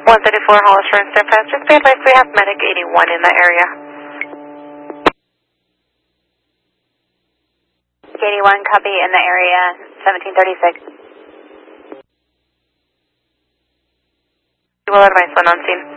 134 Hollister and Fairfax. Just be advised we have Medic 81 in the area. 81, copy in the area, 1736. We will advise when on scene.